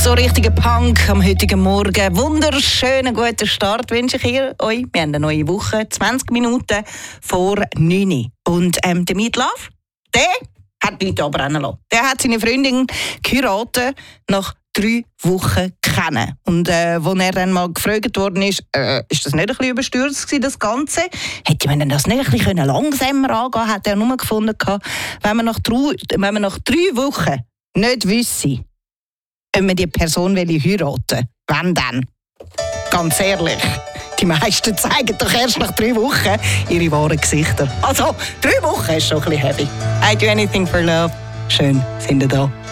So richtiger Punk am heutigen Morgen. Wunderschönen guten Start wünsche ich euch. Wir haben eine neue Woche, 20 Minuten vor 9 Uhr. Und der Meatloaf, der hat nichts abbrennen lassen. Der hat seine Freundin geheiratet nach 3 Wochen kennen. Und als er dann mal gefragt worden ist das nicht ein bisschen überstürzt gewesen, das Ganze? Hätte man denn das nicht ein bisschen langsamer angehen können? Hat er nur gefunden, wenn man nach 3 Wochen nicht wisse, ob man die Person heiraten will. Wann dann? Ganz ehrlich, die meisten zeigen doch erst nach 3 Wochen ihre wahren Gesichter. Also, 3 Wochen ist schon ein bisschen heavy. I do anything for love. Schön, sind ihr da.